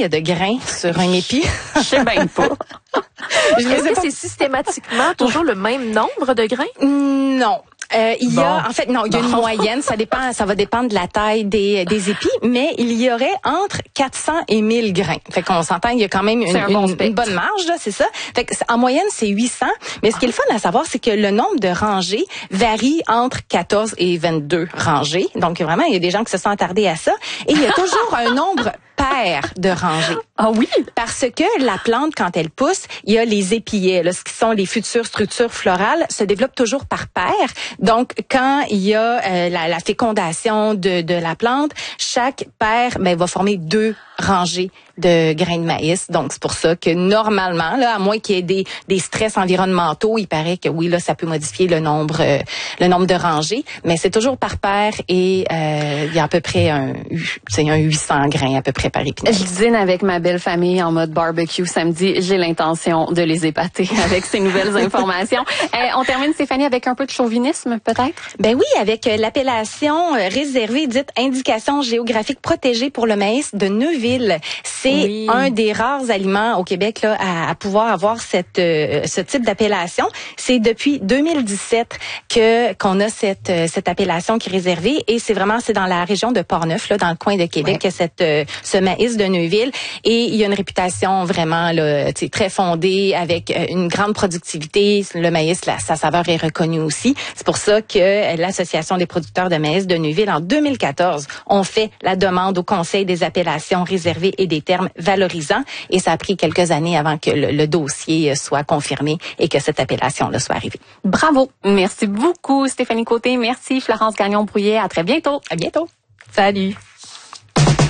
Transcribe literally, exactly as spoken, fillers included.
y a de grains sur un épi? Je sais bien pas. Je Est-ce que pas. C'est systématiquement toujours le même nombre de grains? Non. Euh, il y bon. a, en fait, non, il y a une moyenne. Ça dépend, ça va dépendre de la taille des, des épis, mais il y aurait entre quatre cents et mille grains. Fait qu'on s'entend, il y a quand même une, bon une, une bonne marge, là, c'est ça. Fait que, en moyenne, c'est huit cents. Mais ce qui est le fun à savoir, c'est que le nombre de rangées varie entre quatorze et vingt-deux rangées. Donc, vraiment, il y a des gens qui se sont attardés à ça. Et il y a toujours un nombre pair de rangées. Ah oui? Parce que la plante, quand elle pousse, il y a les épillets, là, ce qui sont les futures structures florales, se développent toujours par paire. Donc, quand il y a euh, la, la fécondation de, de la plante, chaque paire ben, va former deux rangées de grains de maïs. Donc, c'est pour ça que normalement, là, à moins qu'il y ait des, des stress environnementaux, il paraît que oui, là, ça peut modifier le nombre euh, le nombre de rangées, mais c'est toujours par paire et euh, il y a à peu près un, c'est un huit cents grains à peu près par épinette. Je dîne avec ma belle famille en mode barbecue samedi. J'ai l'intention de les épater avec ces nouvelles informations. Euh, on termine, Stéphanie, avec un peu de chauvinisme, peut-être? Ben oui, avec euh, l'appellation euh, réservée dite indication géographique protégée pour le maïs de Neuville. C'est oui. un des rares aliments au Québec là à, à pouvoir avoir cette euh, ce type d'appellation. C'est depuis deux mille dix-sept que qu'on a cette euh, cette appellation qui est réservée et c'est vraiment c'est dans la région de Portneuf là dans le coin de Québec ouais. que cette euh, ce maïs de Neuville et il y a une réputation vraiment là très fondée avec euh, une grande productivité. Le maïs là, sa saveur est reconnue aussi. C'est pour ça que euh, l'association des producteurs de maïs de Neuville en deux mille quatorze ont fait la demande au Conseil des appellations réservées et des termes valorisants et ça a pris quelques années avant que le, le dossier soit confirmé et que cette appellation-là soit arrivée. Bravo! Merci beaucoup Stéphanie Côté. Merci Florence Gagnon-Brouillet. À très bientôt. À bientôt. Salut!